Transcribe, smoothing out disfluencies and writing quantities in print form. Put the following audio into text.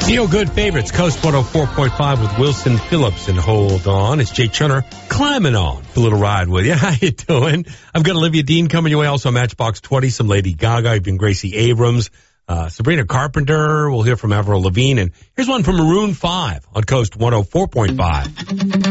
Feel Good Favorites, Coast 104.5 with Wilson Phillips, and hold on. It's Jay Chunner climbing on for a little ride with you. How you doing? I've got Olivia Dean coming your way. Also Matchbox 20, some Lady Gaga, even Gracie Abrams, Sabrina Carpenter. We'll hear from Avril Lavigne. And here's one from Maroon 5 on Coast 104.5.